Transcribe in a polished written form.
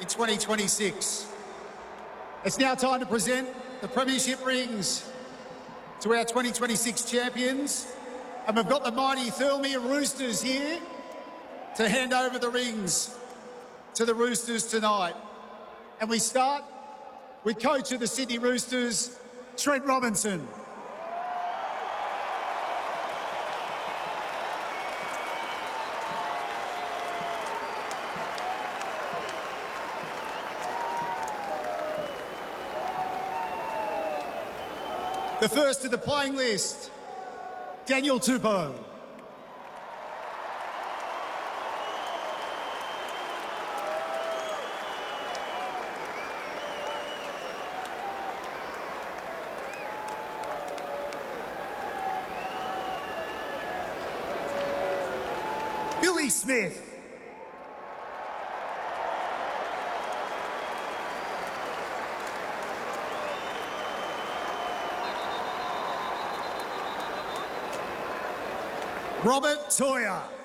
in 2026. It's now time to present the Premiership rings to our 2026 champions, and we've got the mighty Thirlmere Roosters here to hand over the rings to the Roosters tonight. And we start with coach of the Sydney Roosters, Trent Robinson. The first to the playing list, Daniel Tupou. Billy Smith. Robert Toya.